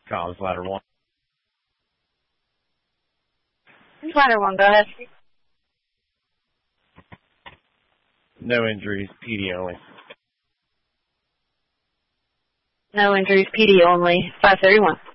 Collins ladder 1. Ladder 1, go ahead. No injuries, PD only. No injuries, PD only. 531.